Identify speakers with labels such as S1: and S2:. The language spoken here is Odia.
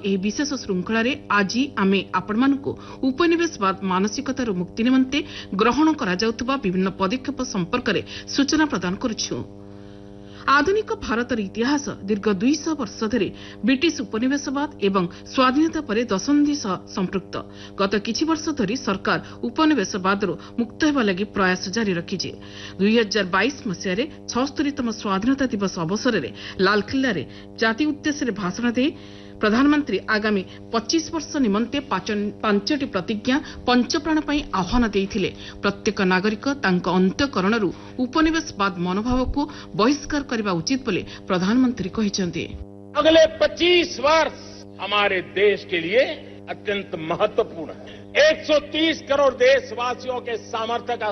S1: ଏହି ବିशେଷ ଶୃଙ୍ଖଳାରେ ଆଜି ଆମେ ଆପଣମାନଙ୍କୁ ଉପନିବେଶବାଦ ମାନସିକତାରୁ ମୁକ୍ତି ନିମନ୍ତେ ଗ୍ରହଣ କରାଯାଉଥିବା ବିଭିନ୍ନ ପଦକ୍ଷେପ ସମ୍ପର୍କରେ ସୂଚନା ପ୍ରଦାନ କରୁଛୁ। ଆଧୁନିକ ଭାରତର ଇତିହାସ ଦୀର୍ଘ 200 ବର୍ଷ ଧରି ବ୍ରିଟିଶ ଉପନିବେଶବାଦ ଏବଂ ସ୍ୱାଧୀନତା ପରେ ଦଶନ୍ଧି ସହ ସମ୍ପୃକ୍ତ। ଗତ କିଛି ବର୍ଷ ଧରି ସରକାର ଉପନିବେଶବାଦରୁ ମୁକ୍ତ ହେବା ଲାଗି ପ୍ରୟାସ ଜାରି ରଖିଛି। 2022 ମସିହାରେ 76ତମ ସ୍ୱାଧୀନତା ଦିବସ ଅବସରରେ ଲାଲକିଲ୍ଲାରେ ଜାତି ଉଦ୍ଦେଶ୍ୟରେ ଭାଷଣ ଦେଇ ପ୍ରଧାନମନ୍ତ୍ରୀ ଆଗାମୀ 25 ବର୍ଷ ନିମନ୍ତେ 5ଟି ପ୍ରତିଜ୍ଞା ପଞ୍ଚପ୍ରାଣ ପାଇଁ ଆହ୍ୱାନ ଦେଇଥିଲେ। ପ୍ରତ୍ୟେକ ନାଗରିକ ତାଙ୍କ ଅନ୍ତଃକରଣରୁ ଉପନିବେଶବାଦ ମନୋଭାବକୁ ବହିଷ୍କାର କରିବା ଉଚିତ ବୋଲି ପ୍ରଧାନମନ୍ତ୍ରୀ କହିଛନ୍ତି।
S2: अगले 25 वर्ष हमारे देश के लिए अत्यंत महत्वपूर्ण है। 130 करोड़ देशवासियों के सामर्थ्य का